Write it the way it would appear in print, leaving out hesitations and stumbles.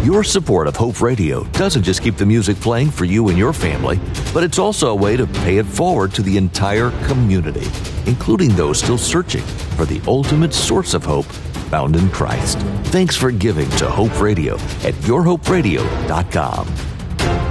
Your support of Hope Radio doesn't just keep the music playing for you and your family, but it's also a way to pay it forward to the entire community, including those still searching for the ultimate source of hope found in Christ. Thanks for giving to Hope Radio at yourhoperadio.com.